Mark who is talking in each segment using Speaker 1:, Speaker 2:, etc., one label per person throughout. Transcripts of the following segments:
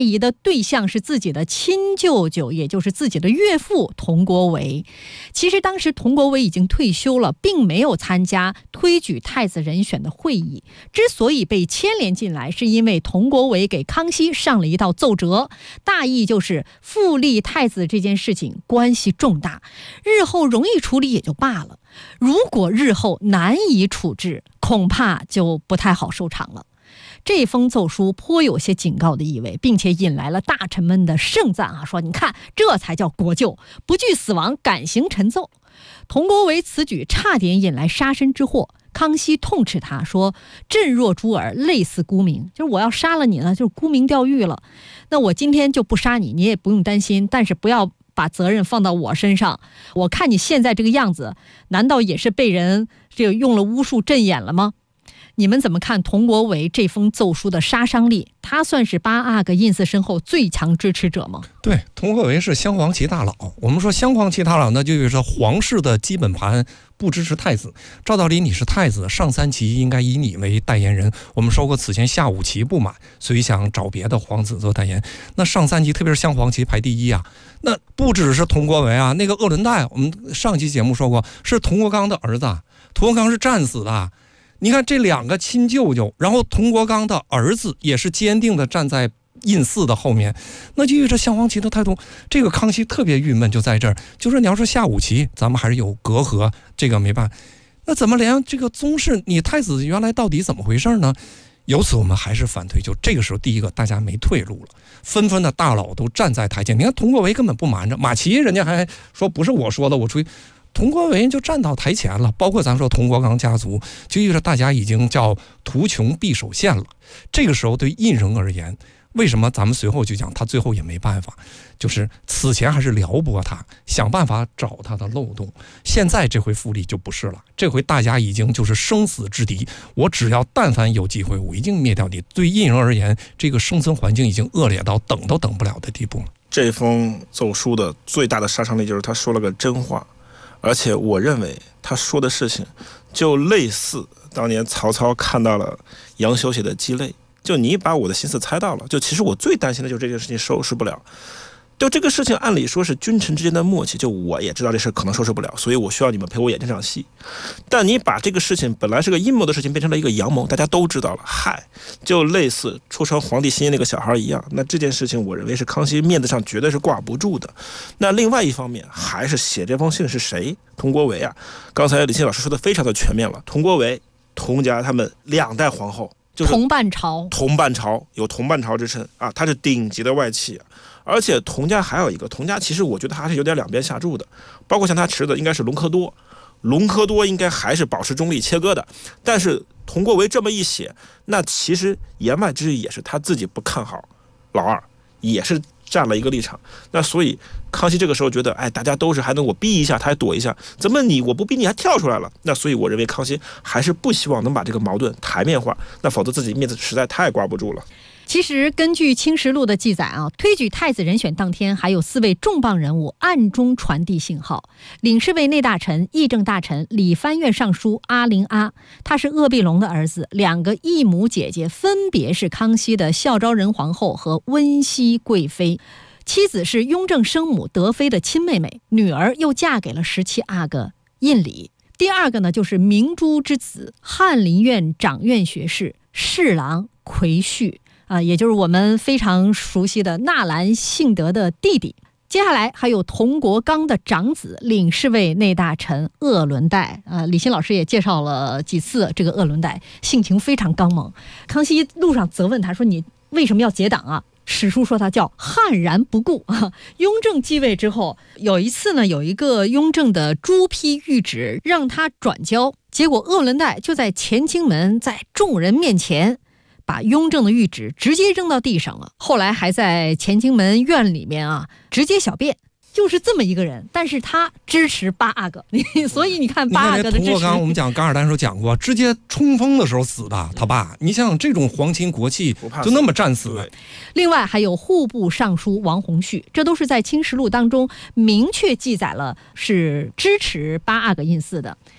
Speaker 1: 疑的对象是自己的亲舅舅，也就是自己的岳父佟国维。其实当时佟国维已经退休了，并没有参加推举太子人选的会议。之所以被牵连进来，是因为佟国维给康熙上了一道奏折，大意就是复立太子这件事情关系重大，日后容易处理也就罢了，如果日后难以处置，恐怕就不太好收场了。这封奏书颇有些警告的意味，并且引来了大臣们的盛赞啊，说你看这才叫国舅，不惧死亡，敢行陈奏。佟国维此举差点引来杀身之祸，康熙痛斥他说：“朕若诛尔，类似沽名，就是我要杀了你呢，就是沽名钓誉了。那我今天就不杀你，你也不用担心，但是不要把责任放到我身上。我看你现在这个样子，难道也是被人用了巫术镇眼了吗？”你们怎么看佟国维这封奏书的杀伤力？他算是八阿哥印嗣身后最强支持者吗？
Speaker 2: 对，佟国维是镶黄旗大佬。我们说镶黄旗大佬呢，就是皇室的基本盘不支持太子。照道理你是太子，上三旗应该以你为代言人。我们说过，此前下五旗不满，所以想找别的皇子做代言。那上三旗，特别是镶黄旗排第一啊。那不只是佟国维啊，那个鄂伦岱，我们上期节目说过，是佟国刚的儿子，佟国刚是战死的。你看这两个亲舅舅，然后佟国刚的儿子也是坚定的站在印嗣的后面，那就这镶黄旗的态度，这个康熙特别郁闷就在这儿，就是你要说下五旗，咱们还是有隔阂，这个没办法。那怎么连这个宗室，你太子原来到底怎么回事呢？由此我们还是反推，就这个时候，第一个大家没退路了，纷纷的大佬都站在台前。你看佟国维根本不瞒着，马齐人家还说不是我说的，我出去。佟国维就站到台前了，包括咱说佟国刚家族，就意味着大家已经叫图穷匕首现了。这个时候对胤禛而言，为什么咱们随后就讲他最后也没办法，就是此前还是撩拨他，想办法找他的漏洞。现在这回复立就不是了，这回大家已经就是生死之敌，我只要但凡有机会，我一定灭掉你。对胤禛而言，这个生存环境已经恶劣到等都等不了的地步了。
Speaker 3: 这封奏书的最大的杀伤力就是他说了个真话。而且我认为他说的事情就类似当年曹操看到了杨修写的鸡肋，就你把我的心思猜到了，就其实我最担心的就是这件事情收拾不了。就这个事情按理说是君臣之间的默契，就我也知道这事可能收拾不了，所以我需要你们陪我演这场戏。但你把这个事情本来是个阴谋的事情变成了一个阳谋，大家都知道了，嗨，就类似出成皇帝心意那个小孩一样。那这件事情我认为是康熙面子上绝对是挂不住的。那另外一方面还是写这封信是谁？佟国维啊，刚才李沁老师说的非常的全面了。佟国维、佟家他们两代皇后，就是
Speaker 1: 同伴朝，
Speaker 3: 有同伴朝之称啊，他是顶级的外戚啊。而且佟家还有一个，佟家其实我觉得还是有点两边下注的，包括像他侄子应该是隆科多应该还是保持中立切割的，但是佟国维这么一写，那其实言外之意也是他自己不看好老二，也是站了一个立场。那所以康熙这个时候觉得，哎，大家都是还能我逼一下，他还躲一下，怎么我不逼你还跳出来了？那所以我认为康熙还是不希望能把这个矛盾台面化，那否则自己面子实在太挂不住了。
Speaker 1: 其实根据《清实录》的记载啊，推举太子人选当天，还有4位重磅人物暗中传递信号。领侍卫内大臣、议政大臣理藩院尚书阿陵阿，他是鄂必龙的儿子，2个异母姐姐分别是康熙的孝昭仁皇后和温熹贵妃，妻子是雍正生母德妃的亲妹妹，女儿又嫁给了17阿哥胤礼。第二个呢，就是明珠之子翰林院掌院学士侍郎魁绪。也就是我们非常熟悉的纳兰性德的弟弟。接下来还有佟国刚的长子领侍卫内大臣鄂伦岱。李沁老师也介绍了几次这个鄂伦岱，性情非常刚猛。康熙路上责问他说：“你为什么要结党啊？”史书说他叫悍然不顾。雍正继位之后，有一次呢，有一个雍正的朱批谕旨让他转交，结果鄂伦岱就在乾清门在众人面前把雍正的谕旨直接扔到地上了，后来还在乾清门院里面直接小便，就是这么一个人。但是他支持八阿哥，所以你看八阿哥的支持。
Speaker 2: 佟国刚我们讲噶尔丹时候讲过，直接冲锋的时候死的他爸。你想想这种皇亲国戚就那么战死。
Speaker 1: 另外还有户部尚书王弘绪，这都是在《清实录》当中明确记载了是支持八阿哥印嗣的。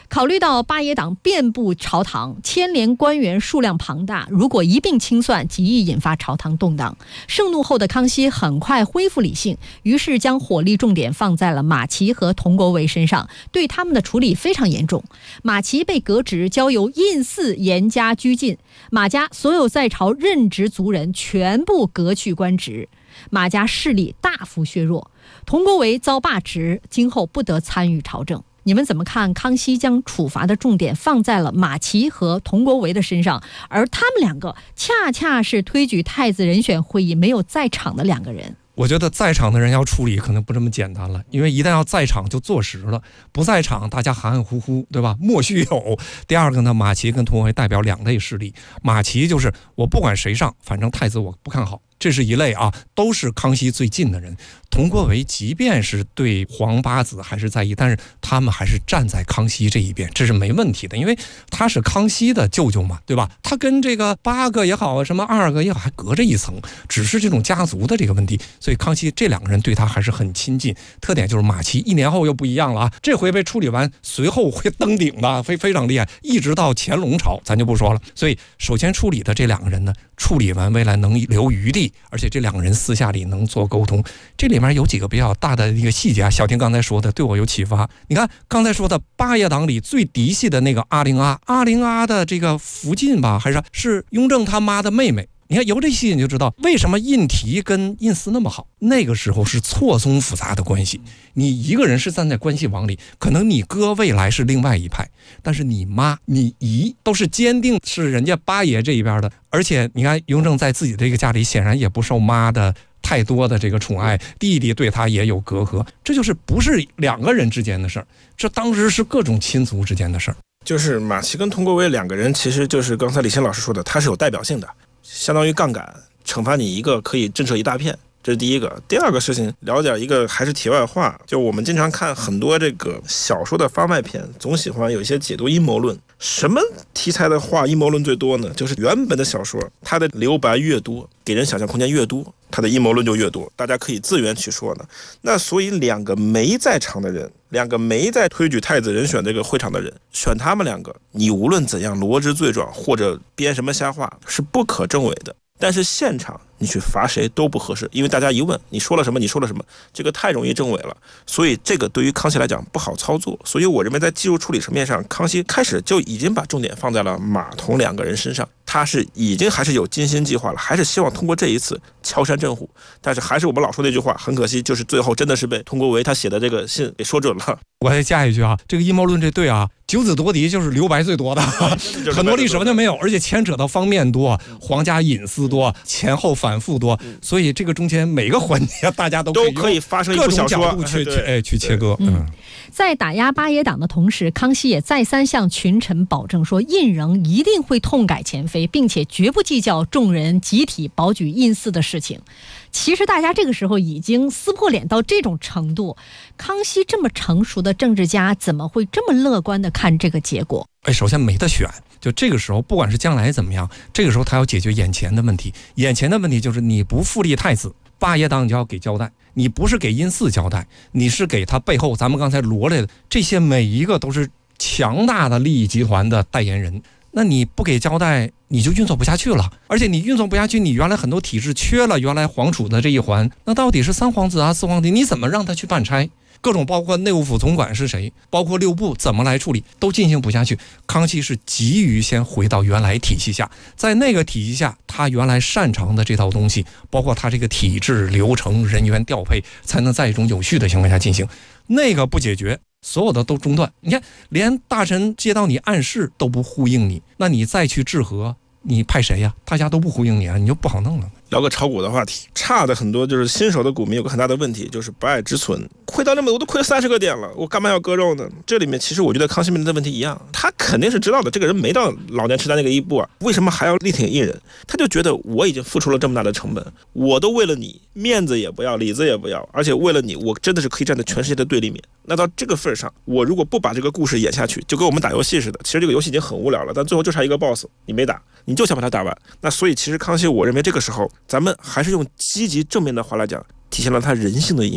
Speaker 1: 考虑到八爷党遍布朝堂，牵连官员数量庞大，如果一并清算，极易引发朝堂动荡。盛怒后的康熙很快恢复理性，于是将火力重点放在了马齐和佟国维身上，对他们的处理非常严重。马齐被革职，交由胤祀严加拘禁，马家所有在朝任职族人全部革去官职，马家势力大幅削弱。佟国维遭罢职，今后不得参与朝政。你们怎么看康熙将处罚的重点放在了马齐和佟国维的身上，而他们两个恰恰是推举太子人选会议没有在场的两个人？
Speaker 2: 我觉得在场的人要处理可能不这么简单了，因为一旦要在场就坐实了，不在场大家含含糊糊，对吧？莫须有。第二个呢，马齐跟佟国维代表两类势力，马齐就是我不管谁上，反正太子我不看好，这是一类啊，都是康熙最近的人。佟国维即便是对皇八子还是在意，但是他们还是站在康熙这一边，这是没问题的，因为他是康熙的舅舅嘛，对吧？他跟这个八个也好，什么二个也好，还隔着一层，只是这种家族的这个问题，所以康熙这两个人对他还是很亲近。特点就是马齐1年后又不一样了啊，这回被处理完，随后会登顶的，非常厉害，一直到乾隆朝咱就不说了。所以首先处理的这两个人呢，处理完未来能留余地，而且这两个人私下里能做沟通。这里面有几个比较大的一个细节啊，小婷刚才说的对我有启发。你看刚才说的八爷党里最嫡系的那个阿灵阿的这个福晋吧，还是雍正他妈的妹妹。你看由这细节你就知道为什么胤禔跟胤祀那么好。那个时候是错综复杂的关系，你一个人是站在关系网里，可能你哥未来是另外一派，但是你妈你姨都是坚定是人家八爷这一边的。而且你看雍正在自己这个家里显然也不受妈的太多的这个宠爱，弟弟对他也有隔阂，这就是不是两个人之间的事儿，这当时是各种亲族之间的事儿。
Speaker 3: 就是马齐跟佟国维两个人，其实就是刚才李欣老师说的，他是有代表性的，相当于杠杆，惩罚你一个可以震慑一大片，这是第一个。第二个事情聊点一个还是题外话，就我们经常看很多这个小说的番外篇，总喜欢有一些解读阴谋论。什么题材的话阴谋论最多呢？就是原本的小说它的留白越多，给人想象空间越多，它的阴谋论就越多，大家可以自圆其说呢。那所以两个没在场的人，两个没在推举太子人选这个会场的人，选他们两个，你无论怎样罗织罪状或者编什么瞎话是不可证伪的。但是现场你去罚谁都不合适，因为大家一问你说了什么，这个太容易证伪了，所以这个对于康熙来讲不好操作。所以我认为在技术处理层面上，康熙开始就已经把重点放在了马佟两个人身上，他是已经还是有精心计划了，还是希望通过这一次敲山震虎。但是还是我们老说那句话，很可惜，就是最后真的是被佟国维他写的这个信给说准了。
Speaker 2: 我再加一句啊，这个阴谋论这对啊，九子夺嫡就是留白最多的，很多历史完全没有，而且牵扯到方面多，皇家隐私多，前后反复多，所以这个中间每个环节大家都
Speaker 3: 可以发生一部小说，
Speaker 2: 各种角度去切割。
Speaker 1: 在打压八爷党的同时，康熙也再三向群臣保证说，胤禛一定会痛改前非，并且绝不计较众人集体保举胤祀的事情。其实大家这个时候已经撕破脸到这种程度，康熙这么成熟的政治家怎么会这么乐观的看这个结果？
Speaker 2: 首先没得选，就这个时候不管是将来怎么样，这个时候他要解决眼前的问题。眼前的问题就是你不复立太子，八爷党你就要给交代，你不是给胤祀交代，你是给他背后咱们刚才罗列的这些每一个都是强大的利益集团的代言人，那你不给交代，你就运作不下去了。而且你运作不下去，你原来很多体制缺了原来皇储的这一环，那到底是三皇子啊四皇子，你怎么让他去办差？各种包括内务府总管是谁，包括六部怎么来处理，都进行不下去。康熙是急于先回到原来体系下，在那个体系下他原来擅长的这套东西，包括他这个体制流程人员调配，才能在一种有序的情况下进行。那个不解决，所有的都中断。你看连大臣接到你暗示都不呼应你，那你再去治和，你派谁呀？大家都不呼应你啊，你就不好弄了。
Speaker 3: 聊个炒股的话题，差的很多，就是新手的股民有个很大的问题，就是不爱止损，亏到那么多，我都亏了30个点了，我干嘛要割肉呢？这里面其实我觉得康熙面临的问题一样，他肯定是知道的，这个人没到老年痴呆那个一步啊，为什么还要力挺胤人？他就觉得我已经付出了这么大的成本，我都为了你面子也不要，里子也不要，而且为了你，我真的是可以站在全世界的对立面。那到这个份上，我如果不把这个故事演下去，就跟我们打游戏似的，其实这个游戏已经很无聊了，但最后就差一个 boss， 你没打，你就想把它打完。那所以其实康熙，我认为这个时候咱们还是用积极正面的话来讲，体现了他人性的一面，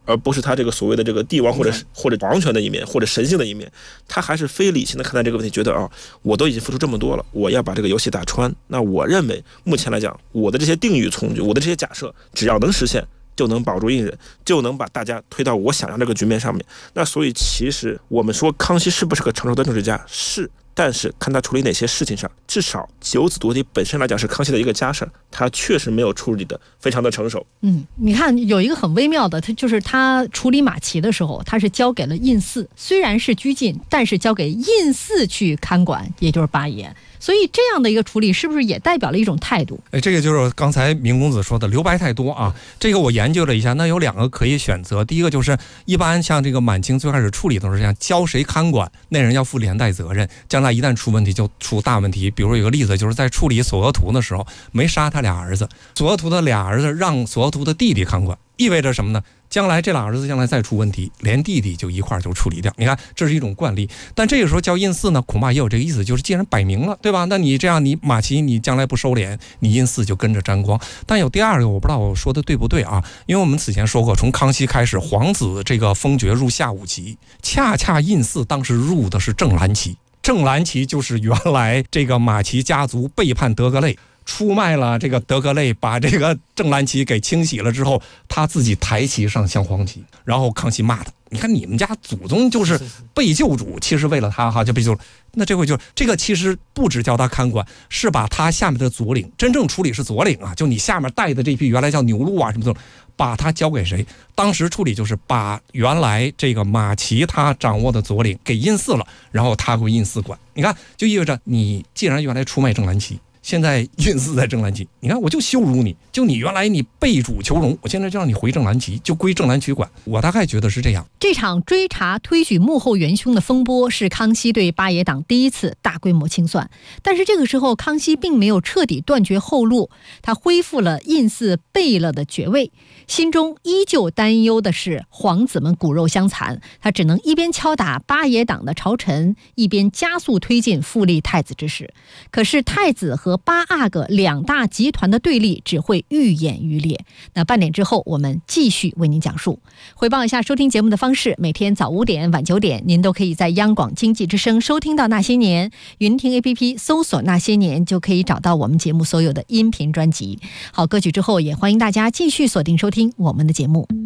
Speaker 3: 而不是他这个所谓的这个帝王或者王权的一面，或者神性的一面。他还是非理性的看待这个问题，觉得我都已经付出这么多了，我要把这个游戏打穿。那我认为目前来讲，我的这些定语从句，我的这些假设，只要能实现，就能保住印人，就能把大家推到我想要这个局面上面。那所以其实我们说康熙是不是个成熟的政治家，是，但是看他处理哪些事情上，至少九子夺嫡本身来讲是康熙的一个家事，他确实没有处理的非常的成熟。
Speaker 1: 你看有一个很微妙的，他处理马齐的时候，他是交给了胤祀，虽然是拘禁，但是交给胤祀去看管，也就是八爷。所以这样的一个处理是不是也代表了一种态度？
Speaker 2: 这个就是刚才明公子说的留白太多啊。这个我研究了一下，那有2个可以选择。第一个就是一般像这个满清最开始处理都是这样，交谁看管，那人要负连带责任，将来一旦出问题就出大问题。比如有个例子，就是在处理索额图的时候，没杀他俩儿子，索额图的俩儿子让索额图的弟弟看管，意味着什么呢？将来这俩儿子将来再出问题，连弟弟就一块就处理掉。你看，这是一种惯例。但这个时候叫胤祀呢，恐怕也有这个意思，就是既然摆明了，对吧？那你这样，你马齐你将来不收敛，你胤祀就跟着沾光。但有第2个，我不知道我说的对不对啊？因为我们此前说过，从康熙开始，皇子这个封爵入下五旗，恰恰胤祀当时入的是正蓝旗。正蓝旗就是原来这个马齐家族背叛德格类，出卖了这个德格类，把这个正蓝旗给清洗了之后，他自己抬旗上镶黄旗，然后康熙骂他，你看你们家祖宗就是被救主，其实为了他哈就被救了。那这回就这个其实不只叫他看管，是把他下面的左领，真正处理是左领啊，就你下面带的这批原来叫牛录啊什么的，把他交给谁？当时处理就是把原来这个马齐他掌握的左领给胤祀了，然后他归胤祀管。你看，就意味着你既然原来出卖正蓝旗，现在胤祀在正蓝旗，你看我就羞辱你，就你原来你背主求荣，我现在就让你回正蓝旗，就归正蓝旗管。我大概觉得是这样。
Speaker 1: 这场追查推举幕后元凶的风波是康熙对八爷党第一次大规模清算，但是这个时候康熙并没有彻底断绝后路，他恢复了胤祀背了的爵位，心中依旧担忧的是皇子们骨肉相残，他只能一边敲打八爷党的朝臣，一边加速推进复立太子之事。可是太子和八阿哥2大集团的对立只会愈演愈烈。那半点之后我们继续为您讲述。回报一下收听节目的方式，每天早5点晚9点您都可以在央广经济之声收听到那些年，云听 APP 搜索那些年就可以找到我们节目所有的音频专辑。好，歌曲之后也欢迎大家继续锁定收听我们的节目。